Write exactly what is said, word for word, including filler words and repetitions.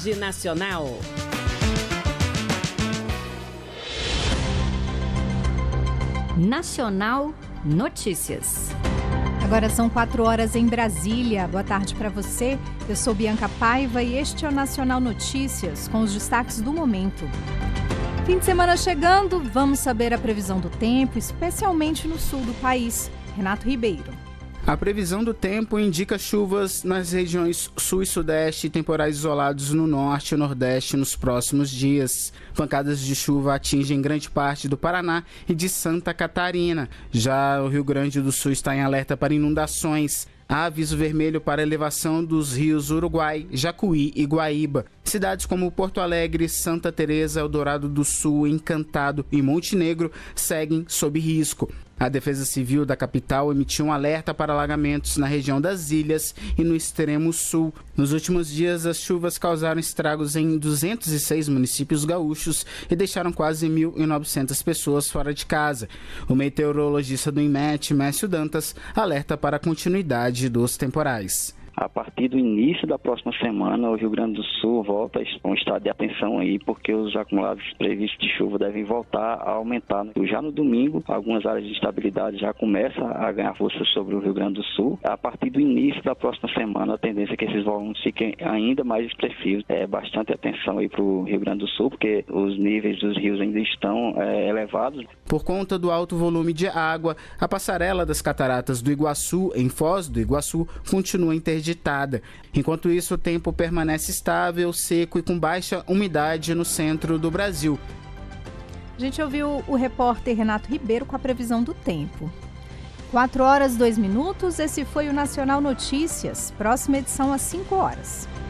Rede Nacional. Nacional Notícias. Agora são quatro horas em Brasília. Boa tarde para você. Eu sou Bianca Paiva e este é o Nacional Notícias, com os destaques do momento. Fim de semana chegando, vamos saber a previsão do tempo, especialmente no sul do país. Renato Ribeiro. A previsão do tempo indica chuvas nas regiões sul e sudeste e temporais isolados no norte e nordeste nos próximos dias. Pancadas de chuva atingem grande parte do Paraná e de Santa Catarina. Já o Rio Grande do Sul está em alerta para inundações. Há aviso vermelho para elevação dos rios Uruguai, Jacuí e Guaíba. Cidades como Porto Alegre, Santa Teresa, Eldorado do Sul, Encantado e Montenegro seguem sob risco. A Defesa Civil da capital emitiu um alerta para alagamentos na região das ilhas e no extremo sul. Nos últimos dias, as chuvas causaram estragos em duzentos e seis municípios gaúchos e deixaram quase mil e novecentas pessoas fora de casa. O meteorologista do INMET, Mércio Dantas, alerta para a continuidade dos temporais. A partir do início da próxima semana, o Rio Grande do Sul volta a um estado de atenção aí, porque os acumulados previstos de chuva devem voltar a aumentar. Já no domingo, algumas áreas de instabilidade já começam a ganhar força sobre o Rio Grande do Sul. A partir do início da próxima semana, a tendência é que esses volumes fiquem ainda mais expressivos. É bastante atenção aí para o Rio Grande do Sul, porque os níveis dos rios ainda estão é, elevados. Por conta do alto volume de água, a passarela das cataratas do Iguaçu, em Foz do Iguaçu, continua interditada. Enquanto isso, o tempo permanece estável, seco e com baixa umidade no centro do Brasil. A gente ouviu o repórter Renato Ribeiro com a previsão do tempo. quatro horas, dois minutos, esse foi o Nacional Notícias. Próxima edição às cinco horas.